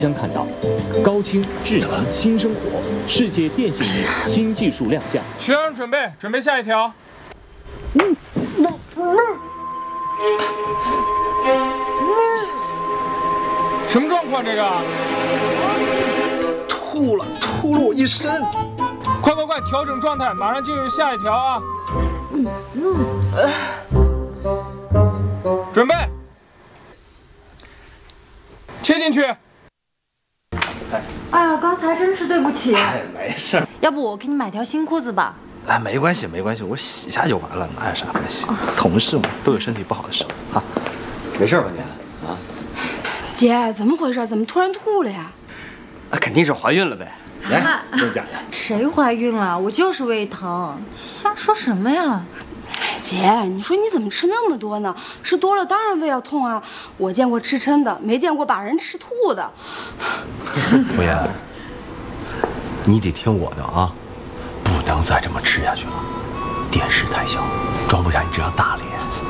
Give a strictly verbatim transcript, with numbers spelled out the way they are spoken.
将看到高清智能新生活，世界电信业新技术亮相。 学生准备，准备下一条。 嗯，那那， 什么状况？这个？ 吐了，吐了我一身。 快快快，调整状态，马上进入下一条啊！嗯嗯，准备，切进去。 哎呀，刚才真是对不起。 哎，没事。 要不我给你买条新裤子吧？ 哎，没关系，没关系，我洗一下就完了，哪有啥关系？同事嘛，都有身体不好的时候啊。没事吧你？啊？ 姐，怎么回事？怎么突然吐了呀？ 啊，肯定是怀孕了呗。哎，真的假的？ 谁怀孕了？我就是胃疼，瞎说什么呀？ 姐，你说你怎么吃那么多呢？吃多了当然胃要痛啊！我见过吃撑的，没见过把人吃吐的。 吴言，你得听我的啊，不能再这么吃下去了。电视太小，装不下你这张大脸。